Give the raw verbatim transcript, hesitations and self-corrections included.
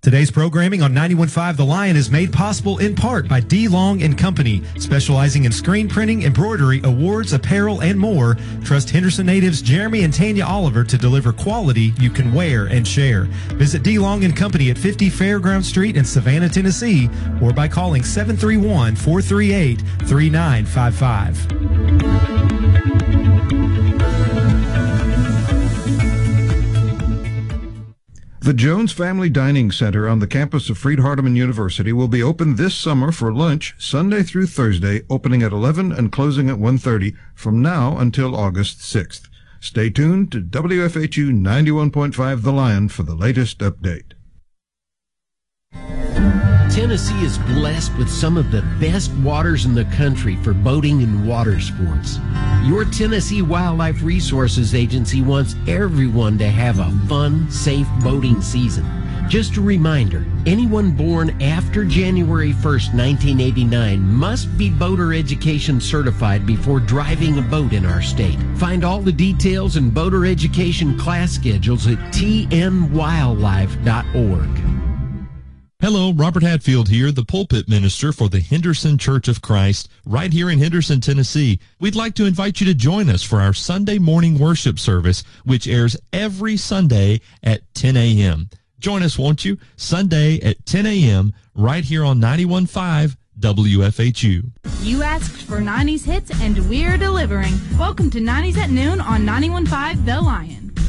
Today's programming on ninety-one point five The Lion is made possible in part by D. Long and Company, specializing in screen printing, embroidery, awards, apparel, and more. Trust Henderson natives Jeremy and Tanya Oliver to deliver quality you can wear and share. Visit D. Long and Company at fifty Fairground Street in Savannah, Tennessee, or by calling seven three one, four three eight, three nine five five. The Jones Family Dining Center on the campus of Freed-Hardeman University will be open this summer for lunch Sunday through Thursday, opening at eleven and closing at one thirty from now until August sixth. Stay tuned to W F H U ninety-one point five The Lion for the latest update. Tennessee is blessed with some of the best waters in the country for boating and water sports. Your Tennessee Wildlife Resources Agency wants everyone to have a fun, safe boating season. Just a reminder, anyone born after January first, nineteen eighty-nine must be boater education certified before driving a boat in our state. Find all the details and boater education class schedules at t n wildlife dot org. Hello, Robert Hatfield here, the pulpit minister for the Henderson Church of Christ, right here in Henderson, Tennessee. We'd like to invite you to join us for our Sunday morning worship service, which airs every Sunday at ten a.m. Join us, won't you? Sunday at ten a.m. right here on ninety-one point five W F H U. You asked for nineties hits, and we're delivering. Welcome to nineties at noon on ninety-one point five The Lion.